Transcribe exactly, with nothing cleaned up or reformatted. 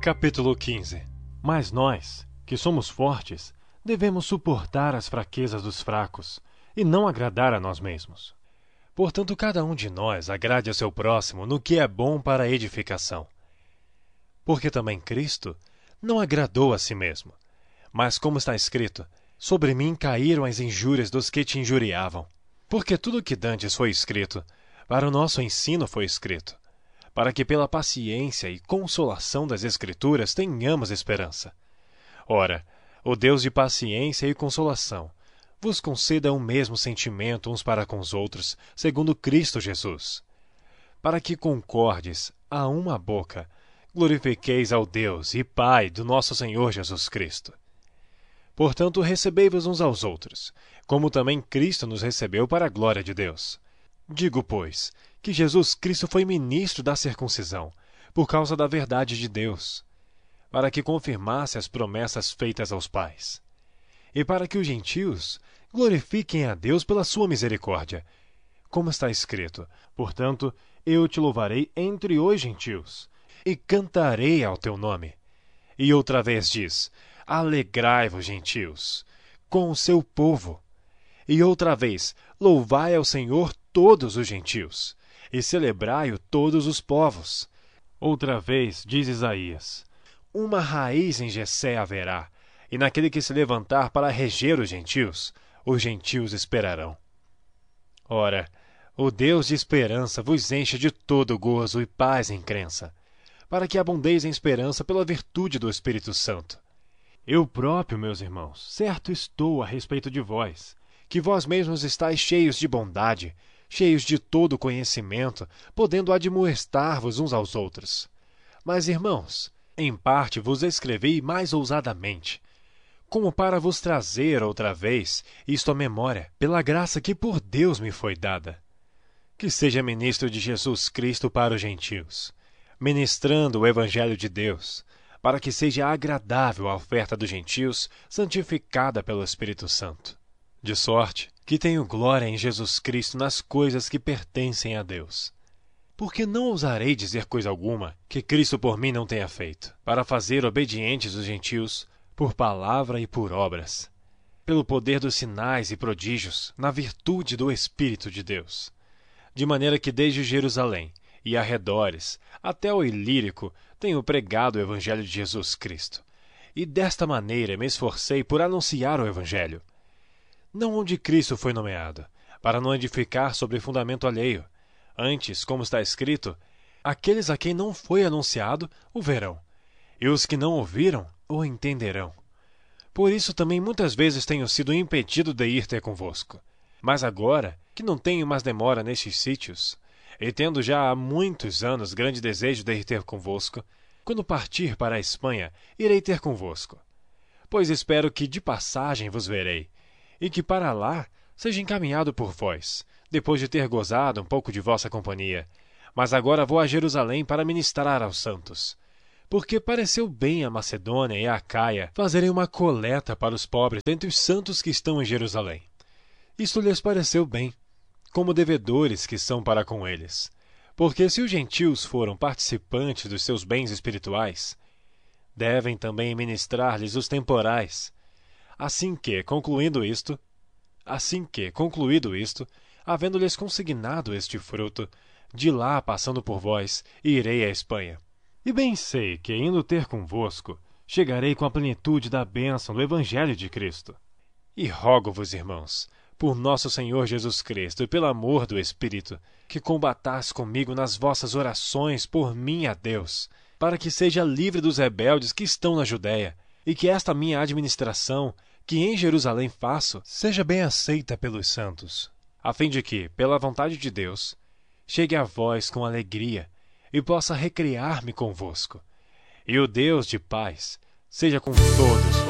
Capítulo quinze. Mas nós, que somos fortes, devemos suportar as fraquezas dos fracos e não agradar a nós mesmos. Portanto, cada um de nós agrade ao seu próximo no que é bom para a edificação. Porque também Cristo não agradou a si mesmo, mas como está escrito, sobre mim caíram as injúrias dos que te injuriavam. Porque tudo o que dantes foi escrito, para o nosso ensino foi escrito, para que pela paciência e consolação das Escrituras tenhamos esperança. Ora, o Deus de paciência e consolação vos conceda o mesmo sentimento uns para com os outros, segundo Cristo Jesus, para que concordes a uma boca, glorifiqueis ao Deus e Pai do nosso Senhor Jesus Cristo. Portanto, recebei-vos uns aos outros, como também Cristo nos recebeu para a glória de Deus. Digo, pois, que Jesus Cristo foi ministro da circuncisão, por causa da verdade de Deus, para que confirmasse as promessas feitas aos pais, e para que os gentios glorifiquem a Deus pela sua misericórdia, como está escrito: portanto, eu te louvarei entre os gentios, e cantarei ao teu nome. E outra vez diz: alegrai-vos, gentios, com o seu povo. E outra vez, louvai ao Senhor todos os gentios, e celebrai-o todos os povos. Outra vez, diz Isaías: uma raiz em Jessé haverá, e naquele que se levantar para reger os gentios, os gentios esperarão. Ora, o Deus de esperança vos enche de todo gozo e paz em crença, para que abundeis em esperança pela virtude do Espírito Santo. Eu próprio, meus irmãos, certo estou a respeito de vós, que vós mesmos estáis cheios de bondade, cheios de todo conhecimento, podendo admoestar-vos uns aos outros. Mas, irmãos, em parte vos escrevi mais ousadamente, como para vos trazer outra vez isto à memória, pela graça que por Deus me foi dada, que seja ministro de Jesus Cristo para os gentios, ministrando o Evangelho de Deus, para que seja agradável a oferta dos gentios, santificada pelo Espírito Santo. De sorte que tenho glória em Jesus Cristo nas coisas que pertencem a Deus. Porque não ousarei dizer coisa alguma que Cristo por mim não tenha feito, para fazer obedientes os gentios, por palavra e por obras, pelo poder dos sinais e prodígios, na virtude do Espírito de Deus. De maneira que desde Jerusalém e arredores, até o Ilírico, tenho pregado o Evangelho de Jesus Cristo. E desta maneira me esforcei por anunciar o Evangelho, não onde Cristo foi nomeado, para não edificar sobre fundamento alheio. Antes, como está escrito, aqueles a quem não foi anunciado o verão, e os que não ouviram o entenderão. Por isso também muitas vezes tenho sido impedido de ir ter convosco. Mas agora, que não tenho mais demora nestes sítios, e tendo já há muitos anos grande desejo de ir ter convosco, quando partir para a Espanha, irei ter convosco. Pois espero que de passagem vos verei, e que para lá seja encaminhado por vós, depois de ter gozado um pouco de vossa companhia. Mas agora vou a Jerusalém para ministrar aos santos, porque pareceu bem a Macedônia e a Acaia fazerem uma coleta para os pobres dentre os santos que estão em Jerusalém. Isto lhes pareceu bem, como devedores que são para com eles, porque se os gentios foram participantes dos seus bens espirituais, devem também ministrar-lhes os temporais. Assim que, concluindo isto, assim que, concluído isto, havendo-lhes consignado este fruto, de lá, passando por vós, irei à Espanha. E bem sei que, indo ter convosco, chegarei com a plenitude da bênção do Evangelho de Cristo. E rogo-vos, irmãos, por nosso Senhor Jesus Cristo e pelo amor do Espírito, que combatais comigo nas vossas orações por mim a Deus, para que seja livre dos rebeldes que estão na Judéia, e que esta minha administração, que em Jerusalém faço, seja bem aceita pelos santos, a fim de que, pela vontade de Deus, chegue a vós com alegria e possa recriar-me convosco. E o Deus de paz seja com todos vós.